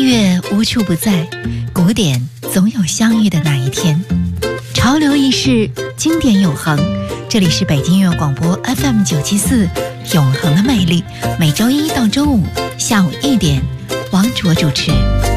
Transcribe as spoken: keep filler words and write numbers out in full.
乐无处不在，古典总有相遇的那一天。潮流易逝，经典永恒。这里是北京音乐广播 F M 九七四，永恒的魅力。每周一到周五下午一点，王卓主持。